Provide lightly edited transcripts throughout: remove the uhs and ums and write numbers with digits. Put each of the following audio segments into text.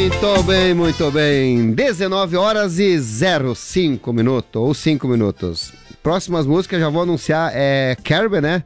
Muito bem, muito bem. 19 horas e 05 minutos, ou 5 minutos. Próximas músicas já vou anunciar, Kerber, né?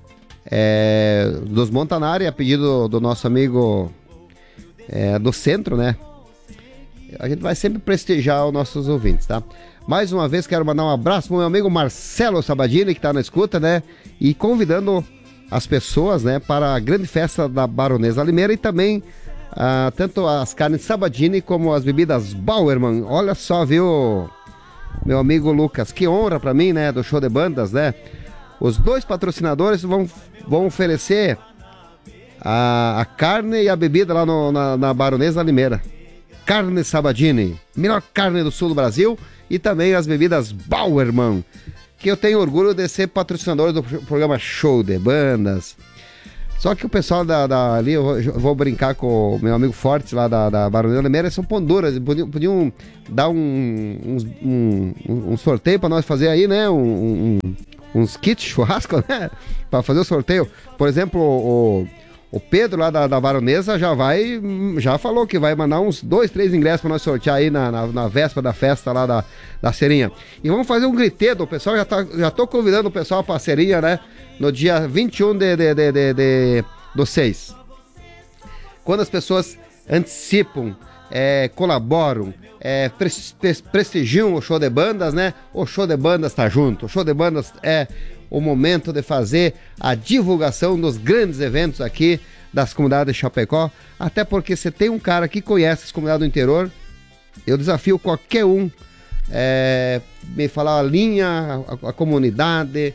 Dos Montanari, a pedido do nosso amigo do centro, né? A gente vai sempre prestigiar os nossos ouvintes, tá? Mais uma vez quero mandar um abraço pro meu amigo Marcelo Sabadini, que tá na escuta, né? E convidando as pessoas, né, para a grande festa da Baronesa Limeira e também tanto as carnes Sabadini como as bebidas Bauerman. Olha só, viu, meu amigo Lucas, que honra para mim, né, do show de bandas, né? Os dois patrocinadores vão oferecer a carne e a bebida lá na Baronesa Limeira. Carne Sabadini, melhor carne do sul do Brasil, e também as bebidas Bauerman, que eu tenho orgulho de ser patrocinador do programa Show de Bandas. Só que o pessoal ali, eu vou brincar com o meu amigo Fortes lá da Baronesa Limeira, eles são pão duras, podiam dar um sorteio para nós fazer aí, né, uns kits churrasco, né, para fazer o sorteio. Por exemplo, o Pedro lá da Baronesa já falou que vai mandar uns 2, 3 ingressos para nós sortear aí na véspera da festa lá da Serinha. E vamos fazer um gritedo, o pessoal já tô convidando o pessoal para a Serinha, né? No dia 21 do 6. Quando as pessoas antecipam, colaboram, prestigiam o show de bandas, né? O show de bandas tá junto. O show de bandas é o momento de fazer a divulgação dos grandes eventos aqui das comunidades de Chapecó, até porque você tem um cara que conhece as comunidades do interior, eu desafio qualquer um me falar a linha, a comunidade,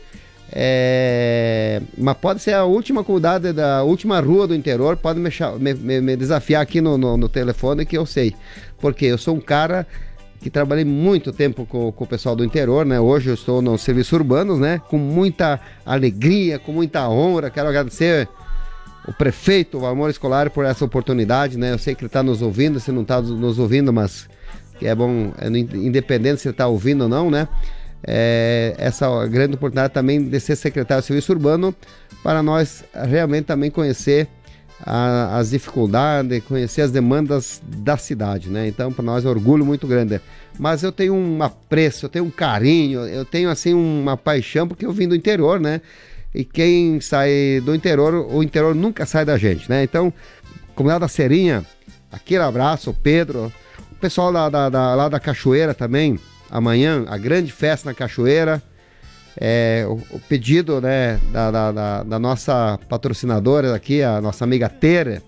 mas pode ser a última comunidade da última rua do interior, pode me desafiar aqui no telefone que eu sei, porque eu sou um cara que trabalhei muito tempo com o pessoal do interior, né? Hoje eu estou nos serviços urbanos, né? Com muita alegria, com muita honra. Quero agradecer o prefeito, o Amor Escolar, por essa oportunidade, né? Eu sei que ele está nos ouvindo, se não está nos ouvindo, mas que é bom, independente se ele está ouvindo ou não, né? Essa grande oportunidade também de ser secretário de serviço urbano, para nós realmente também conhecer as dificuldades, conhecer as demandas da cidade, né? Então, para nós é um orgulho muito grande. Mas eu tenho um apreço, eu tenho um carinho, eu tenho assim uma paixão, porque eu vim do interior, né? E quem sai do interior, o interior nunca sai da gente, né? Então, comunidade da Serinha, aquele abraço, o Pedro, o pessoal lá da Cachoeira também, amanhã, a grande festa na Cachoeira. O pedido, né, da nossa patrocinadora aqui, a nossa amiga Tere,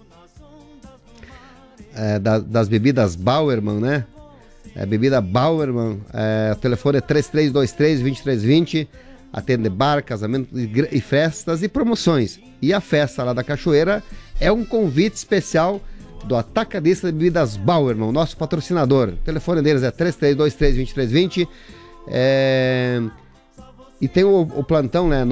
das bebidas Bauerman, né? Bebida Bauerman, o telefone é 3323-2320, atende bar, casamento e festas e promoções. E a festa lá da Cachoeira é um convite especial do Atacadista de Bebidas Bauerman, nosso patrocinador. O telefone deles é 3323-2320. E tem o plantão, né?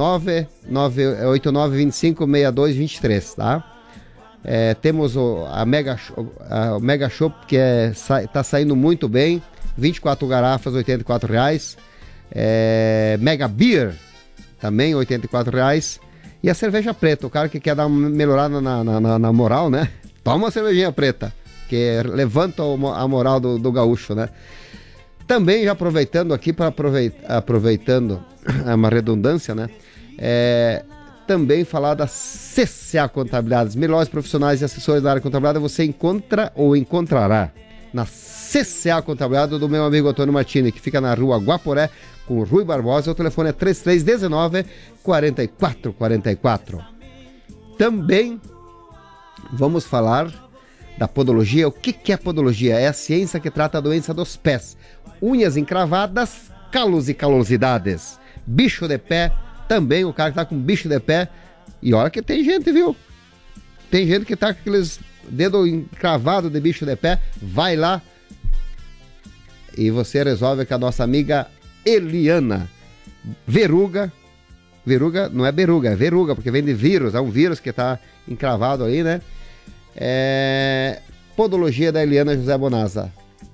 989256223, tá? Temos a Mega Shop, que tá saindo muito bem. 24 garrafas, R$84. Mega Beer, também R$84. E a cerveja preta, o cara que quer dar uma melhorada na moral, né? Toma uma cervejinha preta, que levanta a moral do gaúcho, né? Também já aproveitando aqui, aproveitando uma redundância, né? Também falar da CCA Contabilidade, os melhores profissionais e assessores da área de contabilidade você encontra ou encontrará na CCA Contabilidade do meu amigo Antônio Martini, que fica na rua Guaporé, com o Rui Barbosa. O telefone é 3319-4444. Também vamos falar da podologia. O que é podologia? É a ciência que trata a doença dos pés, unhas encravadas, calos e calosidades, bicho de pé, também o cara que tá com bicho de pé. E olha que tem gente, viu? Tem gente que tá com aqueles dedos encravados de bicho de pé. Vai lá e você resolve com a nossa amiga Eliana. Verruga não é beruga, é verruga, porque vem de vírus, é um vírus que tá encravado aí, né? Podologia da Eliana José Bonazza,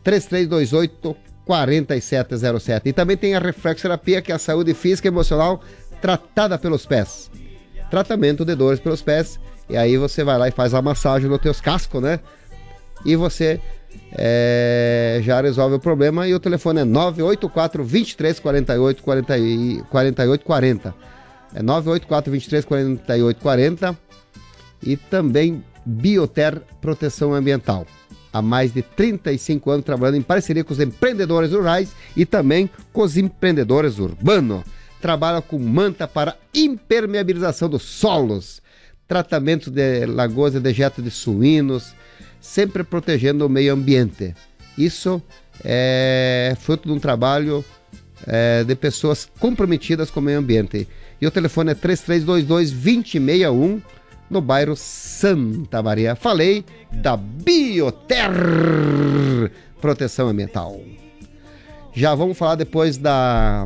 3328-4707. E também tem a reflexoterapia, que é a saúde física e emocional tratada pelos pés. Tratamento de dores pelos pés. E aí você vai lá e faz a massagem nos teus cascos, né? e você já resolve o problema. E o telefone é 984 23 48 40. É 984 23 48 40. E também Bioter Proteção Ambiental. Há mais de 35 anos trabalhando em parceria com os empreendedores rurais e também com os empreendedores urbanos. Trabalha com manta para impermeabilização dos solos, tratamento de lagoas e dejeto de suínos, sempre protegendo o meio ambiente. Isso é fruto de um trabalho de pessoas comprometidas com o meio ambiente. E o telefone é 3322-2061, no bairro Santa Maria. Falei da Bioter Proteção Ambiental. Já vamos falar depois da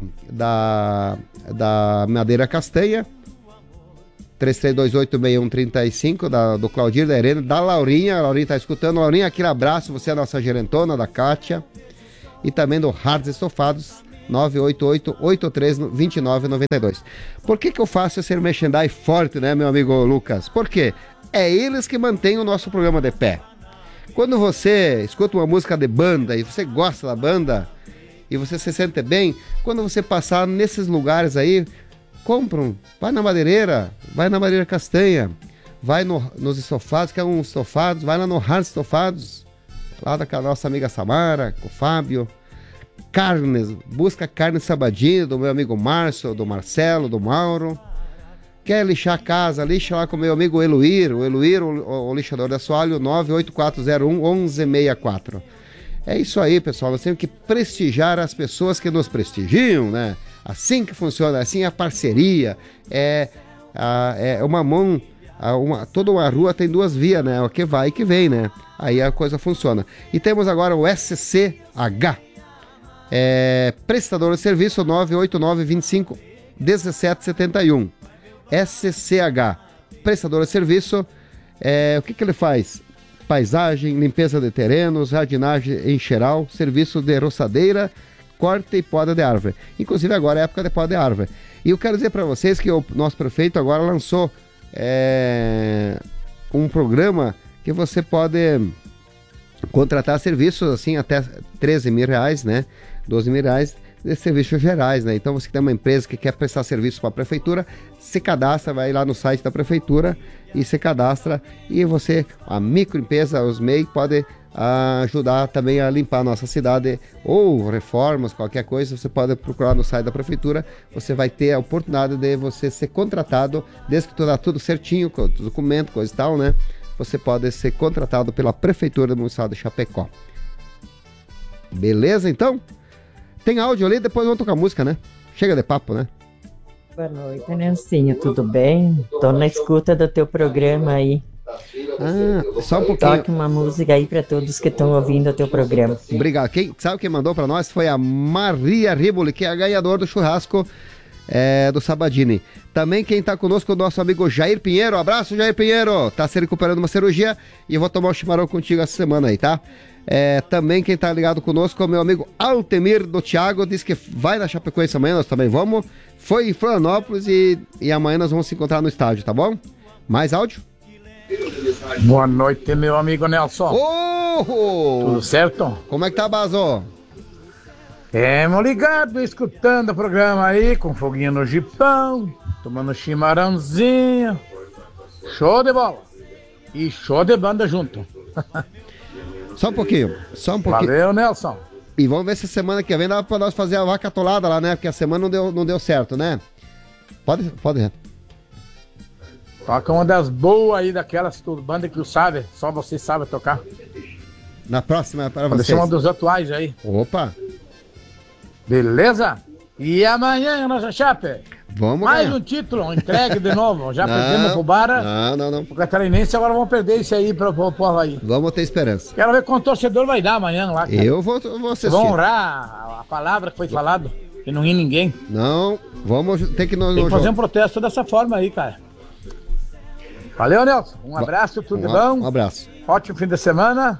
madeira castanha. 33286135, do Claudir, da Irene, da Laurinha. A Laurinha está escutando. Laurinha, aquele abraço. Você é a nossa gerentona, da Kátia. E também do Hards Estofados, 988-83-2992. Por que eu faço esse merchandising forte, né, meu amigo Lucas? Porque é eles que mantêm o nosso programa de pé. Quando você escuta uma música de banda e você gosta da banda e você se sente bem, quando você passar nesses lugares aí, compram, vai na madeireira castanha, vai nos estofados, que é um estofados, vai lá no Hards Estofados, lá da nossa amiga Samara, com o Fábio. Carnes, busca carne sabadinha do meu amigo Márcio, do Marcelo, do Mauro. Quer lixar a casa, lixa lá com o meu amigo Eluir, o lixador de assoalho, 98401-1164. É isso aí, pessoal, nós temos que prestigiar as pessoas que nos prestigiam, né? Assim que funciona, assim é a parceria, é uma mão, toda uma rua tem duas vias, né? O que vai e que vem, né? Aí a coisa funciona. E temos agora o SCH, prestador de serviço, 98925-1771. SCH, prestador de serviço. O que ele faz? Paisagem, limpeza de terrenos, jardinagem em geral, serviço de roçadeira, corte e poda de árvore. Inclusive agora é época de poda de árvore. E eu quero dizer para vocês que o nosso prefeito agora lançou um programa que você pode contratar serviços assim até R$13.000, né? R$12.000 de serviços gerais, né? Então você que tem uma empresa que quer prestar serviço para a prefeitura, se cadastra, vai lá no site da prefeitura e se cadastra, e você, a microempresa, os MEI, pode ajudar também a limpar a nossa cidade, ou reformas, qualquer coisa, você pode procurar no site da prefeitura, você vai ter a oportunidade de você ser contratado, desde que tudo certinho, com os documentos, coisa e tal, né? Você pode ser contratado pela prefeitura do município de Chapecó. Beleza, então? Tem áudio ali, depois vamos tocar música, né? Chega de papo, né? Boa noite, Nelsinho, tudo bem? Tô na escuta do teu programa aí. Só um pouquinho. Toque uma música aí para todos que estão ouvindo o teu programa. Obrigado. Sabe quem mandou para nós? Foi a Maria Riboli, que é a ganhadora do churrasco do Sabadini. Também quem tá conosco é o nosso amigo Jair Pinheiro. Abraço, Jair Pinheiro. Tá se recuperando de uma cirurgia e eu vou tomar um chimarrão contigo essa semana aí, tá? Também quem tá ligado conosco é o meu amigo Altemir do Thiago. Diz que vai na Chapecoense amanhã, nós também vamos. Foi em Florianópolis e amanhã nós vamos se encontrar no estádio, tá bom? Mais áudio? Boa noite, meu amigo Nelson. Tudo certo? Como é que tá, Bazo? Tamo ligado, escutando o programa aí, com foguinho no jipão, tomando chimarrãozinho. Show de bola. E show de banda junto. Só um pouquinho. Valeu, Nelson. E vamos ver se semana que vem dá pra nós fazer a vaca atolada lá, né? Porque a semana não deu certo, né? Pode. Toca uma das boas aí, daquelas banda que sabe, só você sabe tocar. Na próxima é para vocês. vocês. Uma dos atuais aí. Opa! Beleza? E amanhã, nossa chape? Vamos mais ganhar. Um título, entregue de novo. Já perdemos pro Bara. Não. O Catarinense, agora vamos perder isso aí pro Havaí. Vamos ter esperança. Quero ver quanto o torcedor vai dar amanhã lá, cara. Eu vou assistir. Vamos honrar a palavra que foi falada, que não ri ninguém. Não, vamos ter que... Tem que fazer um protesto dessa forma aí, cara. Valeu, Nelson. Um abraço, tudo de bom? Um abraço. Ótimo fim de semana.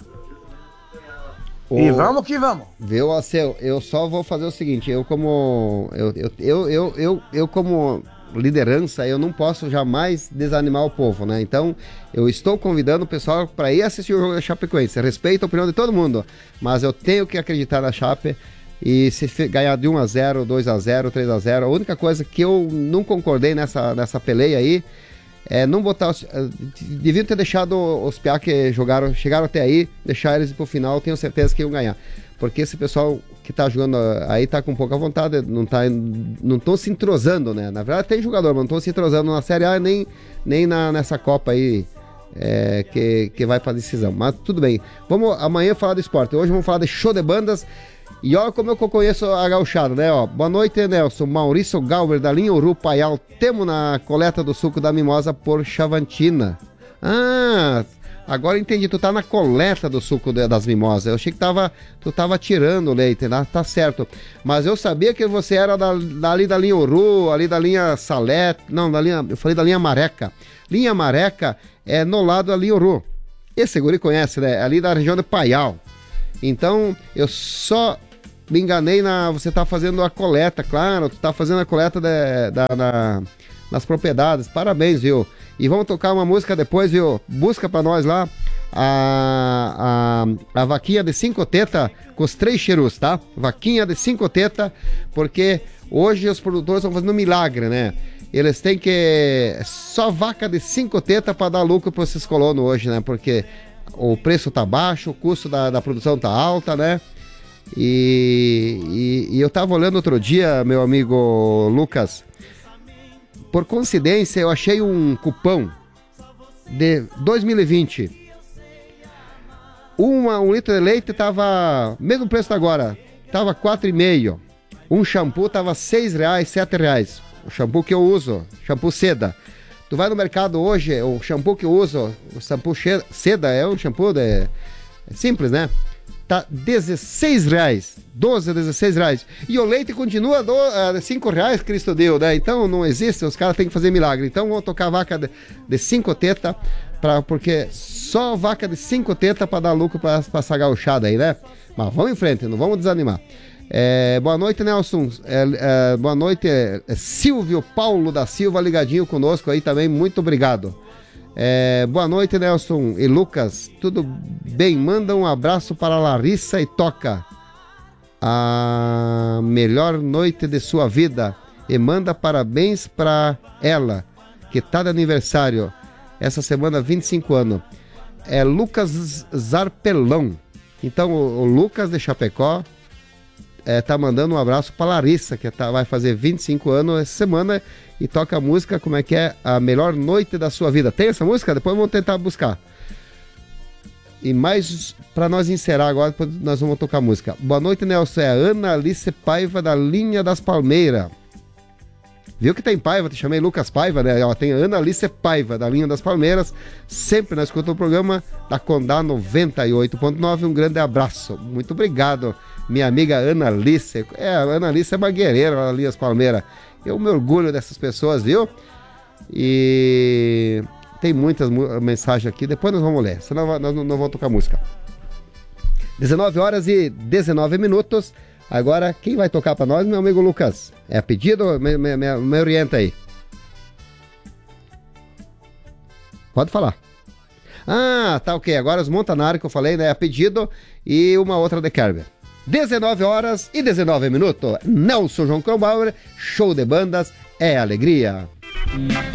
E vamos que vamos. Viu, Alceu, eu só vou fazer o seguinte, eu como liderança, eu não posso jamais desanimar o povo, né? Então, eu estou convidando o pessoal para ir assistir o jogo da Chapecoense. Respeito a opinião de todo mundo, mas eu tenho que acreditar na Chape. E se ganhar de 1-0, 2-0, 3-0, a única coisa que eu não concordei nessa peleia aí é não botar deviam ter deixado os piá que chegaram até aí, deixar eles pro final, tenho certeza que iam ganhar. Porque esse pessoal que tá jogando aí tá com pouca vontade, não estão se entrosando, né? Na verdade tem jogador, mas não estão se entrosando na Série A nem nessa Copa aí que vai pra decisão. Mas tudo bem, vamos amanhã falar do esporte, hoje vamos falar de show de bandas. E olha como eu conheço a gauchada, né? Ó, boa noite, Nelson. Maurício Galber, da linha Uru Paial. Temos na coleta do suco da mimosa por Chavantina. Ah, agora entendi. Tu tá na coleta do suco das mimosas. Eu achei que tu tava tirando o leite, né? Tá certo. Mas eu sabia que você era ali da linha Uru, ali da linha Salete. Não, eu falei da linha Mareca. Linha Mareca é no lado da linha Uru. Esse guri conhece, né? Ali da região de Paial. Então, eu só me enganei você tá fazendo a coleta, claro, tu tá fazendo a coleta nas propriedades, parabéns, viu? E vamos tocar uma música depois, viu? Busca pra nós lá a vaquinha de 5 tetas com os 3 cheiros, tá? Vaquinha de 5 tetas, porque hoje os produtores estão fazendo um milagre, né? Eles têm que... Só vaca de 5 tetas pra dar lucro pra esses colonos hoje, né? Porque o preço tá baixo, o custo da produção tá alta, né? E eu tava olhando outro dia, meu amigo Lucas, por coincidência eu achei um cupom de 2020. Um litro de leite tava, mesmo preço agora, tava R$4,5. Um shampoo tava R$6, R$7. O shampoo que eu uso, shampoo seda. Tu vai no mercado hoje, o shampoo que eu uso, o shampoo seda é um shampoo simples, né? Tá R$16, 12, R$16. E o leite continua R$5, Cristo Deus, né? Então não existe, os caras têm que fazer milagre. Então vamos tocar vaca de 5 tetas, porque só vaca de 5 tetas para dar lucro para essa gauchada aí, né? Mas vamos em frente, não vamos desanimar. Boa noite, Nelson. Boa noite, Silvio Paulo da Silva, ligadinho conosco aí também, muito obrigado. Boa noite, Nelson e Lucas, tudo bem? Manda um abraço para Larissa e toca a melhor noite de sua vida e manda parabéns para ela, que tá de aniversário essa semana, 25 anos. É Lucas Zarpelão. Então o Lucas de Chapecó tá mandando um abraço para Larissa, que vai fazer 25 anos essa semana e toca a música, como é que é? A melhor noite da sua vida. Tem essa música? Depois vamos tentar buscar. E mais, para nós encerrar agora, depois nós vamos tocar a música. Boa noite, Nelson. É a Ana Alice Paiva, da linha das Palmeiras. Viu que tem Paiva? Te chamei Lucas Paiva, né? Ó, tem a Ana Alice Paiva, da linha das Palmeiras. Sempre nós escutamos o programa da Condá 98.9. Um grande abraço. Muito obrigado, minha amiga Ana Alice. A Ana Alice é uma guerreira lá ali das Palmeiras. Eu me orgulho dessas pessoas, viu? E tem muitas mensagens aqui. Depois nós vamos ler, senão nós não vamos tocar música. 19h19. Agora, quem vai tocar pra nós, meu amigo Lucas? É pedido? Me orienta aí. Pode falar. Ah, tá ok. Agora os Montanari que eu falei, né? É pedido e uma outra de Kerber. 19h19. Nelson João Kronbauer, show de bandas é alegria.